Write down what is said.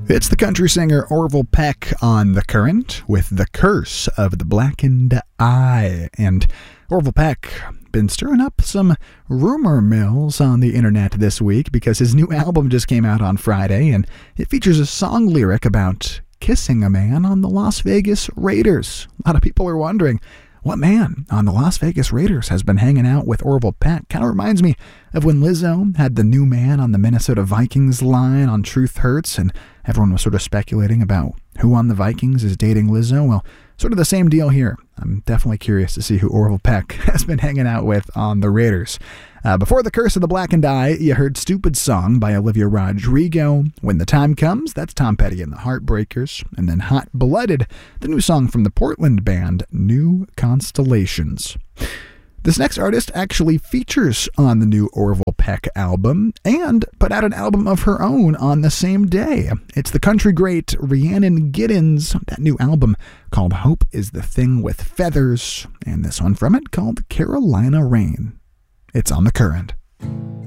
It's the country singer Orville Peck on The Current with The Curse of the Blackened Eye. And Orville Peck been stirring up some rumor mills on the internet this week because his new album just came out on Friday, and it features a song lyric about kissing a man on the Las Vegas Raiders. A lot of people are wondering, what man on the Las Vegas Raiders has been hanging out with Orville Peck? Kind of reminds me of when Lizzo had the new man on the Minnesota Vikings line on Truth Hurts, and everyone was sort of speculating about who on the Vikings is dating Lizzo. Well, sort of the same deal here. I'm definitely curious to see who Orville Peck has been hanging out with on the Raiders. Before The Curse of the Blackened Eye, you heard Stupid Song by Olivia Rodrigo. When the Time Comes, that's Tom Petty and the Heartbreakers. And then Hot Blooded, the new song from the Portland band New Constellations. This next artist actually features on the new Orville Peck album and put out an album of her own on the same day. It's the country great Rhiannon Giddens, that new album called Hope is the Thing with Feathers, and this one from it called Carolina Rain. It's on The Current.